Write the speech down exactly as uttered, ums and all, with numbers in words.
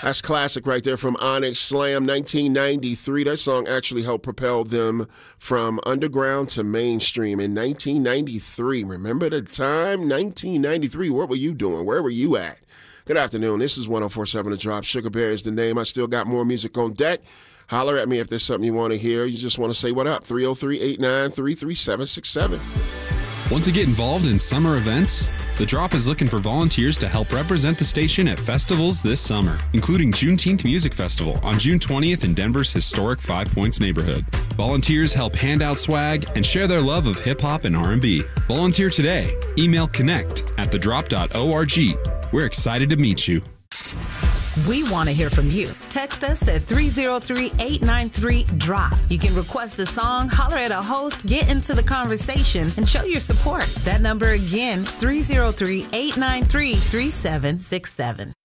That's classic right there from Onyx Slam, nineteen ninety-three. That song actually helped propel them from underground to mainstream in nineteen ninety-three. Remember the time? nineteen ninety-three. What were you doing? Where were you at? Good afternoon. This is one oh four point seven The Drop. Sugar Bear is the name. I still got more music on deck. Holler at me if there's something you want to hear. You just want to say what up. three oh three, eight nine three, three seven six seven. Want to get involved in summer events? The Drop is looking for volunteers to help represent the station at festivals this summer, including Juneteenth Music Festival on June twentieth in Denver's historic Five Points neighborhood. Volunteers help hand out swag and share their love of hip-hop and R and B. Volunteer today. Email connect at the drop dot org. We're excited to meet you. We want to hear from you. Text us at three oh three, eight nine three, drop. You can request a song, holler at a host, get into the conversation, and show your support. That number again, three oh three, eight nine three, three seven six seven.